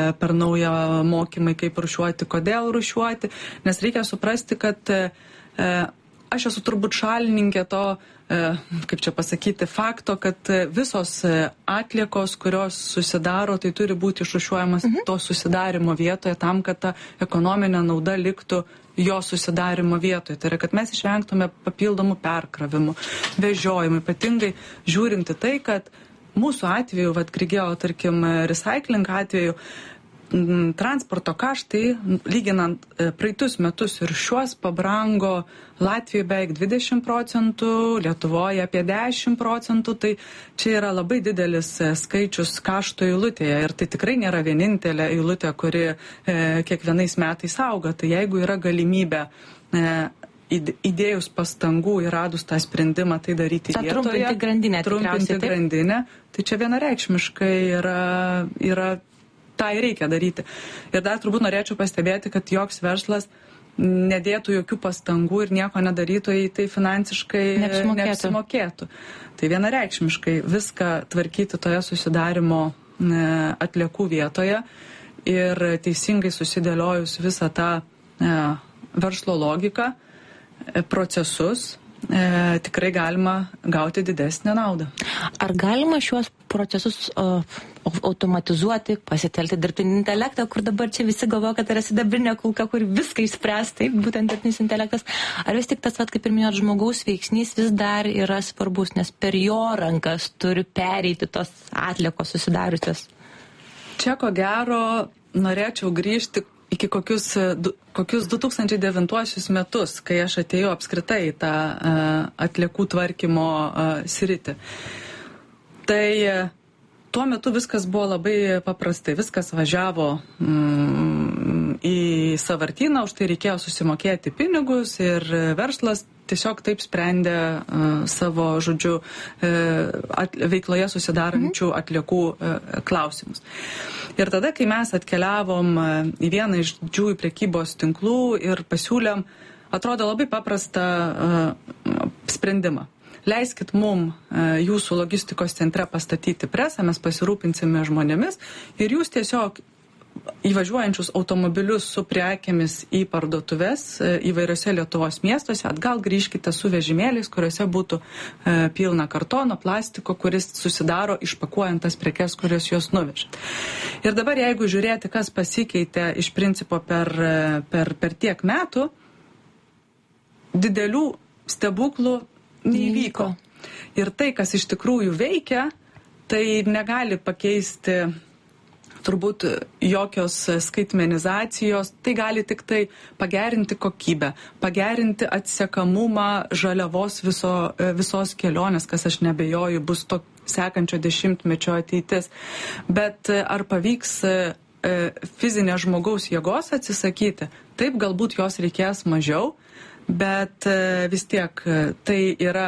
per naują mokymai, kaip rūšiuoti, kodėl rūšiuoti, nes reikia suprasti, kad aš esu turbūt šalininkė to, kaip čia pasakyti, fakto, kad visos atliekos, kurios susidaro, tai turi būti išrūšiuojamas to susidarimo vietoje tam, kad ta ekonominė nauda liktų jo susidarimo vietoje. Tai yra, kad mes išvengtume papildomų perkravimų, vežiojimų, ypatingai žiūrinti tai, kad mūsų atveju, Grigeo, tarkim, recycling atveju, transporto kaštai, lyginant praeitus metus ir šiuos, pabrango Latvijoje beveik 20%, Lietuvoje apie 10%, tai čia yra labai didelis skaičius kaštų eilutėje ir tai tikrai nėra vienintelė eilutė, kuri kiekvienais metais auga. Tai jeigu yra galimybė įdėjus pastangų ir radus tą sprendimą tai daryti vietoje, trumpinti grandinę, tai čia vienareikšmiškai yra tą ir reikia daryti. Ir dar turbūt norėčiau pastebėti, kad joks verslas nedėtų jokių pastangų ir nieko nedarytų, jei tai finansiškai neapsimokėtų. Tai vienareikšmiškai viską tvarkyti toje susidarimo atliekų vietoje ir teisingai susidėliojus visą tą verslo logiką, procesus, tikrai galima gauti didesnę naudą. Ar galima šiuos procesus automatizuoti, pasitelkti dirbtinį intelektą, kur dabar čia visi galvoja, kad yra sidabrinė kulka, kur viską išspręs, taip, būtent dirbtinis intelektas. Ar vis tik tas, kaip ir minėjot, žmogaus veiksnys vis dar yra svarbus, nes per jo rankas turi pereiti tos atliekos susidariusios? Čia ko gero norėčiau grįžti iki kokius 2009 metus, kai aš atėjau apskritai į tą atliekų tvarkymo sritį. Tai tuo metu viskas buvo labai paprastai. Viskas važiavo į sąvartyną, už tai reikėjo susimokėti pinigus ir verslas tiesiog taip sprendė savo, žodžiu, veikloje susidarančių atliekų klausimus. Ir tada, kai mes atkeliavom į vieną iš didžiųjų prekybos tinklų ir pasiūlėm, atrodo labai paprastą sprendimą. Leiskit mum jūsų logistikos centre pastatyti presą, mes pasirūpinsime žmonėmis ir jūs tiesiog įvažiuojančius automobilius su prekėmis į parduotuves įvairiose Lietuvos miestuose, atgal grįžkite su vežimėliais, kuriuose būtų pilna kartono, plastiko, kuris susidaro išpakuojant tas prekes, kurios jos nuvežė. Ir dabar, jeigu žiūrėti, kas pasikeitė iš principo per tiek metų, didelių stebuklų neįvyko. Ir tai, kas iš tikrųjų veikia, tai negali pakeisti turbūt jokios skaitmenizacijos, tai gali tik tai pagerinti kokybę, pagerinti atsekamumą žaliavos visos kelionės, kas aš nebejoju bus to sekančio dešimtmečio ateitis. Bet ar pavyks fizinė žmogaus jėgos atsisakyti? Taip, galbūt jos reikės mažiau, bet vis tiek tai yra,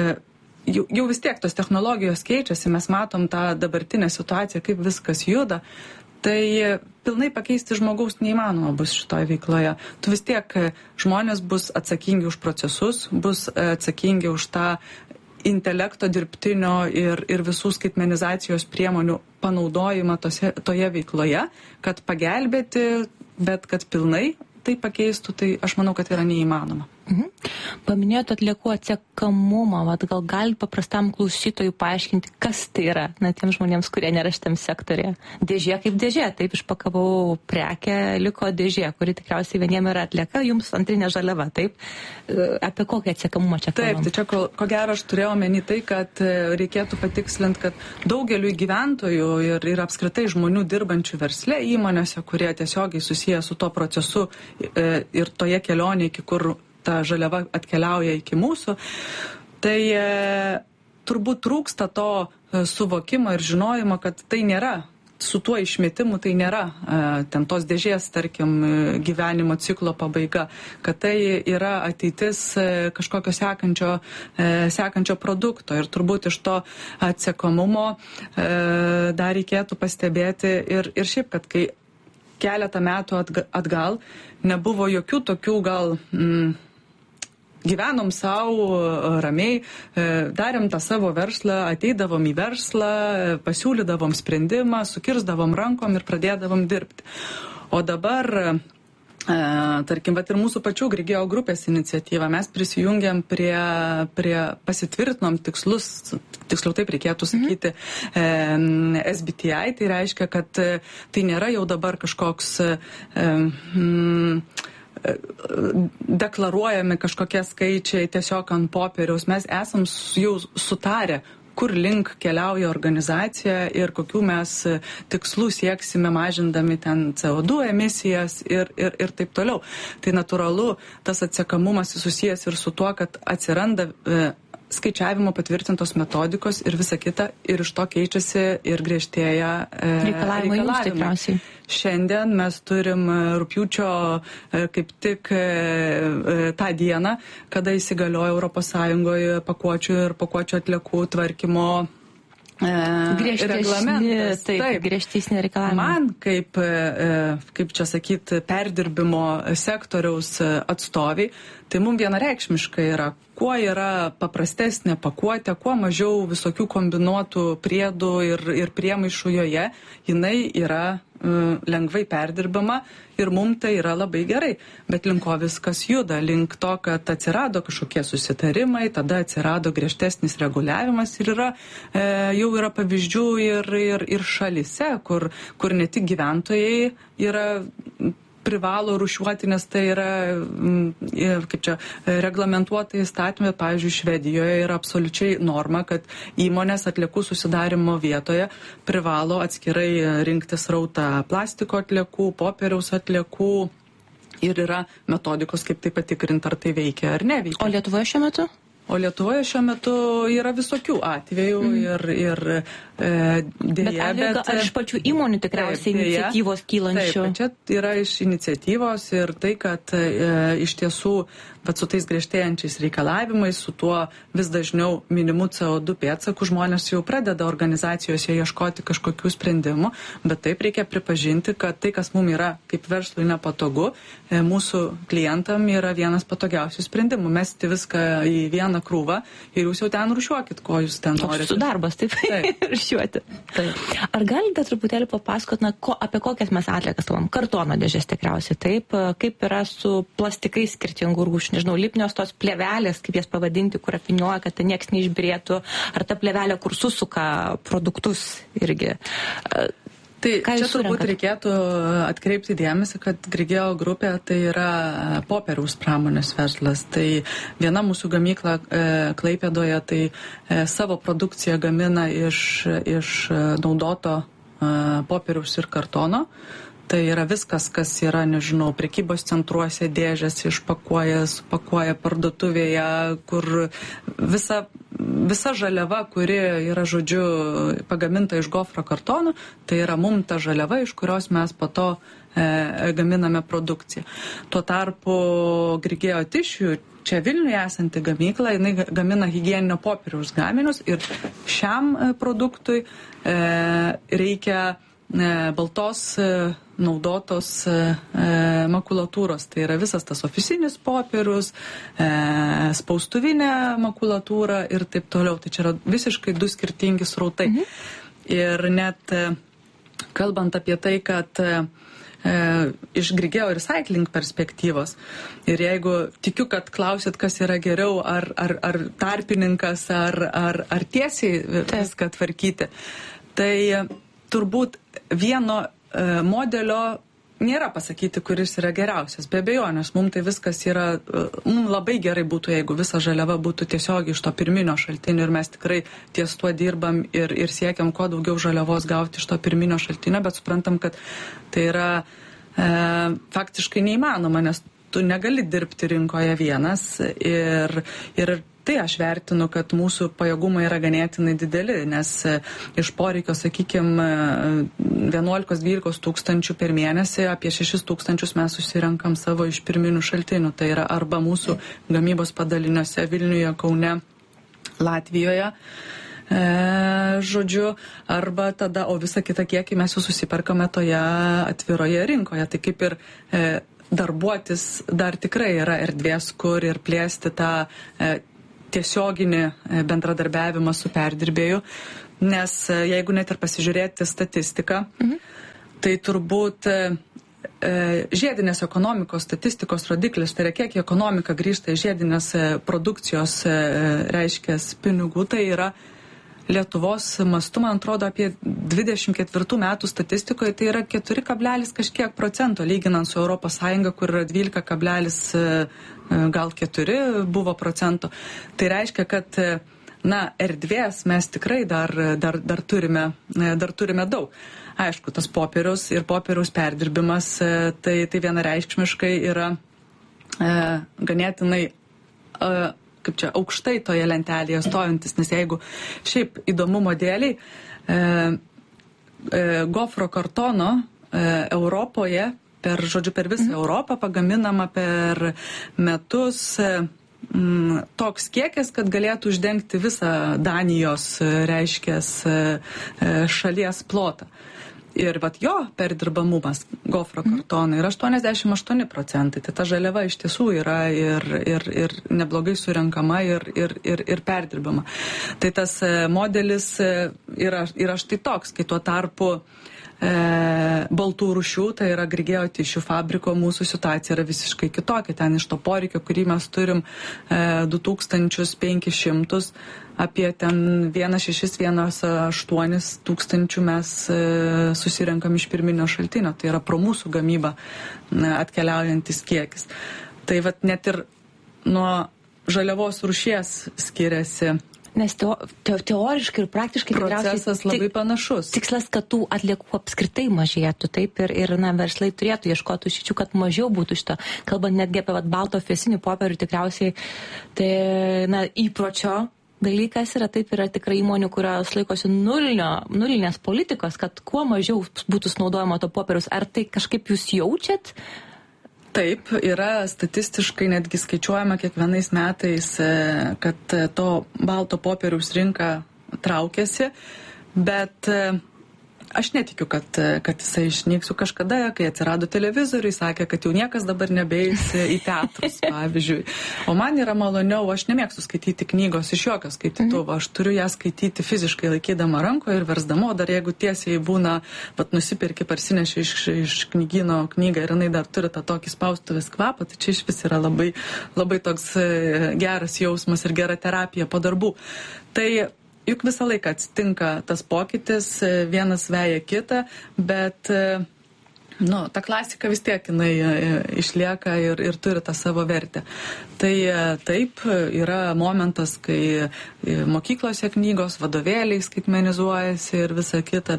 jau vis tiek tos technologijos keičiasi, mes matom tą dabartinę situaciją, kaip viskas juda, tai pilnai pakeisti žmogaus neįmanoma bus šitoje veikloje. Tu vis tiek žmonės bus atsakingi už procesus, bus atsakingi už tą intelekto dirbtinio ir visų skaitmenizacijos priemonių panaudojimą toje veikloje, kad pagelbėti, bet kad pilnai tai pakeistų, tai aš manau, kad yra neįmanoma. Paminėjote atliekų atsekamumą, gal galite paprastam klausytojui paaiškinti, kas tai yra, tiems žmonėms, kurie nėra šitam sektorėje. Dėžė kaip dėžė, taip išpakavau prekę, liko dėžė, kuri tikriausiai vieniem yra atlieka, jums antrinė žaliava, taip? Apie kokį atsekamumą čia kalbam? Taip, tai čia ko gero aš turėjau omeny tai, kad reikėtų patikslinti, kad daugeliui gyventojų ir apskritai žmonių dirbančių versle įmonėse, kurie tiesiogiai susiję su to procesu ir toje kelionėje, iki kur ta žaliava atkeliauja iki mūsų, tai turbūt trūksta to suvokimo ir žinojimo, kad tai nėra, su tuo išmetimu tai nėra ten tos dėžės, tarkim, gyvenimo ciklo pabaiga, kad tai yra ateitis kažkokio sekančio produkto. Ir turbūt iš to atsekomumo dar reikėtų pastebėti ir šiaip, kad kai keletą metų atgal nebuvo jokių tokių gal gyvenom savo ramiai, darėm tą savo verslą, ateidavom į verslą, pasiūlydavom sprendimą, sukirsdavom rankom ir pradėdavom dirbti. O dabar, tarkim, bet ir mūsų pačių Grigeo grupės iniciatyva, mes prisijungiam prie pasitvirtinom tikslus, tiksliau taip reikėtų sakyti, SBTI, tai reiškia, kad tai nėra jau dabar kažkoks deklaruojami kažkokie skaičiai tiesiog ant popieriaus, mes esam jau sutarę, kur link keliauja organizacija ir kokių mes tikslų sieksime mažindami ten CO2 emisijas ir taip toliau. Tai natūralu, tas atsekamumas susijęs ir su tuo, kad atsiranda skaičiavimo patvirtintos metodikos ir visa kita, ir iš to keičiasi ir griežtėja reikalavimai. Šiandien mes turim rugpjūčio kaip tik tą dieną, kada įsigaliojo Europos Sąjungoje pakuočių ir pakuočių atliekų tvarkymo reglamentas. Taip, griežtesni reikalavimai. Man kaip čia sakyti, perdirbimo sektoriaus atstoviai, tai mums vienareikšmiškai yra, kuo yra paprastesnė pakuotė, kuo mažiau visokių kombinuotų priedų ir priemaišų joje, jinai yra lengvai perdirbama ir mums tai yra labai gerai. Bet link ko viskas juda, link to, kad atsirado kažkokie susitarimai, tada atsirado griežtesnis reguliavimas ir jau yra pavyzdžių ir šalyse, kur ne tik gyventojai privalo rūšiuoti, nes tai yra, kaip čia, reglamentuota įstatymė. Pavyzdžiui, Švedijoje yra absoliučiai norma, kad įmonės atliekų susidarimo vietoje privalo atskirai rinkti srautą plastiko atliekų, popieriaus atliekų ir yra metodikos, kaip tai patikrinti, ar tai veikia ar neveikia. O Lietuvoje šiuo metu? O Lietuvoje šiuo metu yra visokių atvejų ir dėja. Bet iš pačių įmonių tikriausiai iniciatyvos kylančių. Taip, čia yra iš iniciatyvos ir tai, kad iš tiesų, bet su tais griežtėjančiais reikalavimais, su tuo vis dažniau minimu CO2 pėdsakų, žmonės jau pradeda organizacijose ieškoti kažkokių sprendimų, bet taip reikia pripažinti, kad tai, kas mums yra kaip verslui nepatogu, mūsų klientam yra vienas patogiausių sprendimų. Mesti viską į vieną krūvą ir jūs jau ten rūšiuokit, ko jūs ten norite. Toks darbas, taip. Rūšiuoti. Taip. Ar galite truputėlį papasakot, apie kokias mes atliekas kalbam? Kartono dėžės tikriausiai, taip. Kaip yra su plastikais skirtingų rūšių? Nežinau, lipnios tos plėvelės, kaip jas pavadinti, kur apinioja, kad nieks neišbirėtų, ar ta plėvelė, kur susuka produktus irgi. Tai čia turbūt reikėtų atkreipti dėmesį, kad Grigeo grupė tai yra popieriaus pramonės verslas. Tai viena mūsų gamykla Klaipėdoje tai savo produkciją gamina iš naudoto popieriaus ir kartono. Tai yra viskas, kas yra, nežinau, prekybos centruose dėžės pakuoja parduotuvėje, kur visa žaliava, kuri yra, žodžiu, pagaminta iš gofro kartono, tai yra mum ta žaliava, iš kurios mes po to gaminame produkciją. Tuo tarpu Grigeo Tissue, čia Vilniuje esanti gamykla, jinai gamina higieninio popieriaus gaminius ir šiam produktui reikia baltos naudotos makulatūros. Tai yra visas tas ofisinis popierius, spaustuvinė makulatūra ir taip toliau. Tai čia yra visiškai du skirtingi srautai. Ir net kalbant apie tai, kad iš Grigeo Recycling perspektyvos. Ir jeigu tikiu, kad klausit, kas yra geriau, ar tarpininkas, ar tiesiai viską tvarkyti, tai turbūt vieno modelio nėra pasakyti, kuris yra geriausias. Be abejonės, mums tai viskas yra, mums labai gerai būtų, jeigu visa žaliava būtų tiesiog iš to pirminio šaltinio ir mes tikrai ties tuo dirbam ir siekiam kuo daugiau žaliavos gauti iš to pirminio šaltinio, bet suprantam, kad tai yra faktiškai neįmanoma, nes tu negali dirbti rinkoje vienas ir tai aš vertinu, kad mūsų pajėgumai yra ganėtinai dideli, nes iš poreikio, sakykime, 11-12 tūkstančių per mėnesį, apie 6 tūkstančius mes susirenkam savo iš pirminių šaltinių. Tai yra arba mūsų gamybos padaliniuose Vilniuje, Kaune, Latvijoje, žodžiu, arba tada, o visą kitą kiekį mes jau susiperkame toje atviroje rinkoje. Tai kaip ir darbuotis dar tikrai yra erdvės, kur ir plėsti tą tiesioginį bendradarbiavimą su perdirbėju, nes jeigu net ir pasižiūrėti statistiką, tai turbūt žiedinės ekonomikos statistikos rodiklis, tai yra kiek ekonomika grįžta į žiedinės produkcijos, reiškia pinigų, tai yra Lietuvos mastu, man atrodo, apie 24 metų statistikoje tai yra 4, kažkiek procento, lyginant su Europos Sąjunga, kur yra 12, gal 4 buvo procento. Tai reiškia, kad erdvės mes tikrai dar turime daug. Aišku, tas popieriaus ir popieriaus perdirbimas, tai vienareikšmiškai yra ganėtinai aukštai toje lentelėje stojantis, nes jeigu šiaip įdomumo dėliai, gofro kartono Europoje, per visą Europą pagaminama per metus toks kiekis, kad galėtų uždengti visą Danijos, reiškės, šalies plotą. Ir jo perdirbamumas gofro kartono yra 88%. Tai ta žaliava iš tiesų yra ir neblogai surenkama ir perdirbama. Tai tas modelis yra štai toks, kai tuo tarpu baltų rūšių, tai yra grigėjo tišių fabriko, mūsų situacija yra visiškai kitokia. Ten iš to poreikio, kurį mes turim 2500, apie ten 1,6–1,8 tūkstančių mes susirenkam iš pirminio šaltinio. Tai yra pro mūsų gamybą atkeliaujantis kiekis. Tai net ir nuo žaliavos rūšies skiriasi. Nes teoriškai ir praktiškai procesas labai panašus. Tikslas, kad tų atliekų apskritai mažėtų, taip, ir verslai turėtų ieškoti išeičių, kad mažiau būtų šito. Kalbant netgi apie balto fiesinį popierių, tikriausiai tai įpročio dalykas yra tikrai įmonių, kurios laikosi nulinės politikos, kad kuo mažiau būtų naudojama to popieriaus. Ar tai kažkaip jūs jaučiat? Taip, yra statistiškai netgi skaičiuojama kiekvienais metais, kad to balto popieriaus rinka traukiasi, bet aš netikiu, kad jisai išnyks. Kažkada, kai atsirado televizoriai, sakė, kad jau niekas dabar nebeis į teatrus, pavyzdžiui. O man yra maloniau, aš nemėgstu skaityti knygos iš jokio skaitytuvo, aš turiu ją skaityti fiziškai laikydama rankoje ir versdama, dar jeigu tiesiai būna, nusipirki, parsineši iš knygyno knygą ir jinai dar turi tą tokį spaustuvės kvapą, tai čia iš vis yra labai, labai toks geras jausmas ir gera terapija po darbų. Tai juk visą laiką atsitinka tas pokytis, vienas veja kitą, bet ta klasika vis tiek jinai išlieka ir turi tą savo vertę. Tai taip, yra momentas, kai mokyklose knygos, vadovėliai skaitmenizuojasi ir visa kita,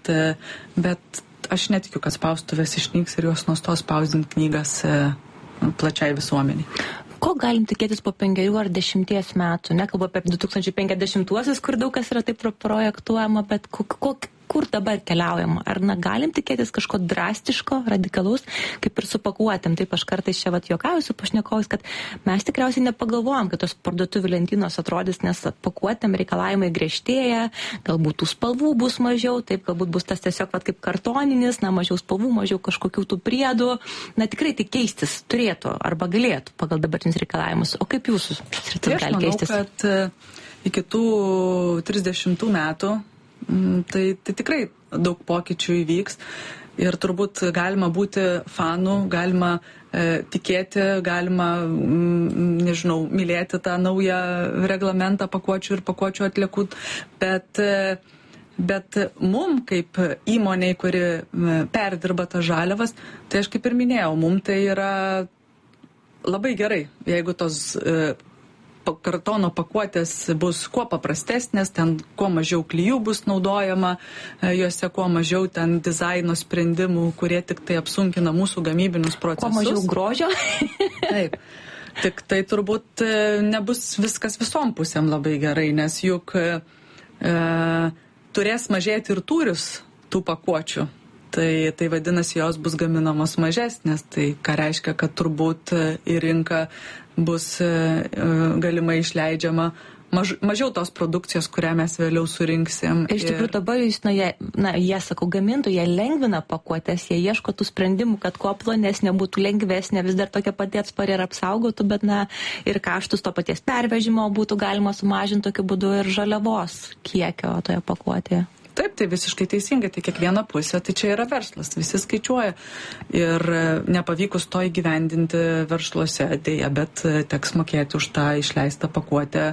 bet aš netikiu, kad spaustuvės išnyks ir jos nustos spausdinti knygas plačiai visuomeniai. Ko galim tikėtis po 5 ar 10 metų? Nekalbu apie 2050-uosius, kur daug kas yra taip projektuojama, bet kur dabar keliaujama? Ar galim tikėtis kažko drastiško, radikalaus, kaip ir su pakuotėm? Taip aš kartais čia juokauju su pašnekovais, kad mes tikriausiai nepagalvojam, kad tos parduotuvių lentynos atrodys, nes pakuotėm reikalavimai griežtėja, galbūt tų spalvų bus mažiau, taip galbūt bus tas tiesiog kaip kartoninis, mažiau spalvų, mažiau kažkokių tų priedų. Tikrai tai keistis turėtų arba galėtų pagal dabartinius reikalavimus. O kaip jūsų sritis gali keistis? Aš manau, kad iki tų 30 metų tai tikrai daug pokyčių įvyks ir turbūt galima būti fanų, galima tikėti, galima, mylėti tą naują reglamentą pakuočių ir pakuočių atliekų, bet mum kaip įmoniai, kuri perdirba tas žaliavas, tai aš kaip ir minėjau, mum tai yra labai gerai, jeigu tos kartono pakuotės bus kuo paprastesnės, ten kuo mažiau klijų bus naudojama, juose kuo mažiau ten dizaino sprendimų, kurie tik tai apsunkina mūsų gamybinius procesus. Kuo mažiau grožio. Taip. Tik tai turbūt nebus viskas visom pusėm labai gerai, nes juk turės mažėti ir tūris tų pakuočių. Tai vadinasi, jos bus gaminamos mažesnės, tai ką reiškia, kad turbūt į rinką bus galimai išleidžiama mažiau tos produkcijos, kurią mes vėliau surinksim. Iš tikrųjų dabar jūs, jie, sakau, gamintojai, jie lengvina pakuotės, jie ieško tų sprendimų, kad kuo plonesnė būtų, lengvesnė, vis dar tokia pati atspari ir apsaugotų, bet ir kaštus to paties pervežimo būtų galima sumažinti tokiu būdu ir žaliavos kiekio toje pakuotėje. Taip, tai visiškai teisingai, tai kiekviena pusė, tai čia yra verslas, visi skaičiuoja ir nepavykus to įgyvendinti versluose dėja, bet teks mokėti už tą išleistą pakuotę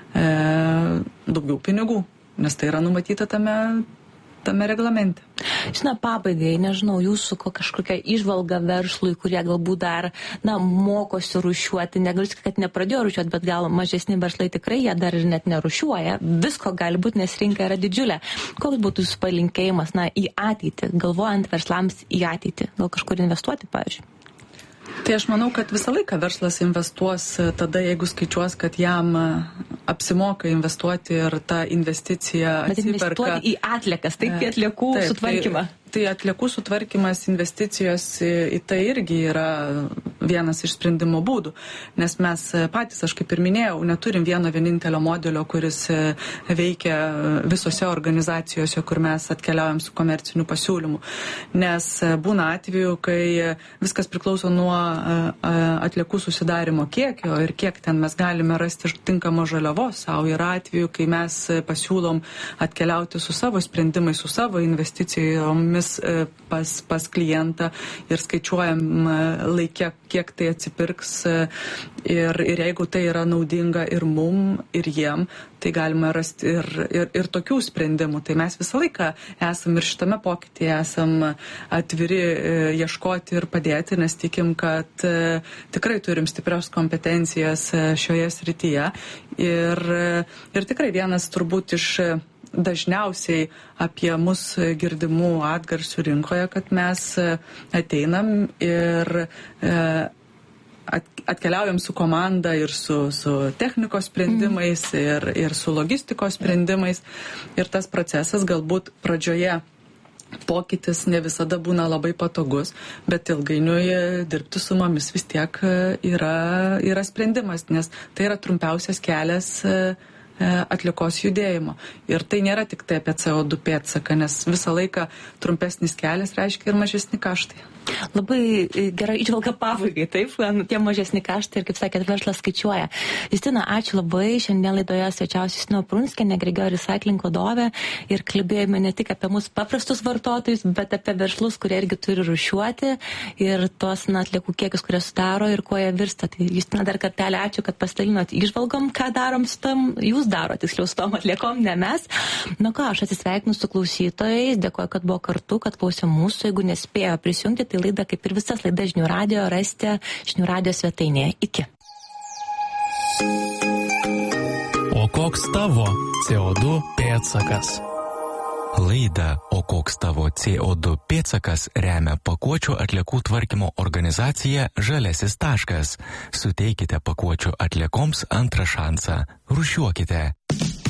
daugiau pinigų, nes tai yra numatyta tame reglamente. Žinoma, pabaigai, nežinau, jūsų kažkokia įžvalga verslui, kurie galbūt dar, mokosi rūšiuoti, negaliu sakyti, kad nepradėjo rūšiuoti, bet gal mažesni verslai tikrai jie dar ir net nerūšiuoja. Visko gali būti, nes rinka yra didžiulė. Koks būtų jūsų palinkėjimas, į ateitį, galvojant verslams į ateitį? Gal kažkur investuoti, pavyzdžiui? Tai aš manau, kad visą laiką verslas investuos tada, jeigu skaičiuos, kad jam apsimoka investuoti ir ta investicija atsiperka. Bet investuoti į atliekas, taip, į atliekų sutvarkymą. Tai atliekų sutvarkymas, investicijos į tai irgi yra vienas iš sprendimo būdų, nes mes patys, aš kaip ir minėjau, neturim vieno vienintelio modelio, kuris veikia visose organizacijose, kur mes atkeliaujam su komerciniu pasiūlymu, nes būna atveju, kai viskas priklauso nuo atliekų susidarimo kiekio ir kiek ten mes galime rasti tinkamo žaliavos savo. Yra atveju, kai mes pasiūlom atkeliauti su savo sprendimais, su savo investicijomis pas klientą ir skaičiuojam laikę, kiek tai atsipirks ir jeigu tai yra naudinga ir mum, ir jiem, tai galima rasti ir tokių sprendimų. Tai mes visą laiką esam ir šitame pokytyje esam atviri ieškoti ir padėti, nes tikim, kad tikrai turim stiprios kompetencijas šioje srityje ir tikrai vienas turbūt iš dažniausiai apie mus girdimų atgarsių rinkoje, kad mes ateinam ir atkeliaujam su komanda ir su technikos sprendimais ir su logistikos sprendimais. Ir tas procesas galbūt pradžioje pokytis ne visada būna labai patogus, bet ilgainiui dirbti su mumis vis tiek yra sprendimas, nes tai yra trumpiausias kelias atliekos judėjimo. Ir tai nėra tik tai apie CO2 pėdsaką, nes visą laiką trumpesnis kelias reiškia ir mažesni kaštai. Labai gera įžvalga pabaigai, taip, tie mažesni kaštai ir, kaip sakėt, verslas skaičiuoja. Justina, ačiū labai. Šiandien laidoje svečiavosi Justina Prunskienė, Grigeo Recycling vadovė, ir kalbėjome ne tik apie mūsų paprastus vartotojus, bet apie verslus, kurie irgi turi rūšiuoti ir tuos atliekų kiekius, kurie sudaro ir kuo jie virsta. Tai Justina, dar kartelį ačiū, kad pasidalinot įžvalgom, ką darom su tam, jūs darot, tiksliau su tom atliekom, ne mes. Aš atsisveikinu su klausytojais, dėkoju, kad buvo kartu, kad klausė mūsų. Jeigu nespėjo prisijungti, tai laidą, kaip ir visas laidas Žinių radijo, rasite Žinių radijo svetainėje. Iki. O koks tavo CO2 pėdsakas? Laidą O koks tavo CO2 pėdsakas remia pakuočių atliekų tvarkymo organizacija Žaliasis taškas. Suteikite pakuočių atliekoms antrą šansą. Rūšiuokite.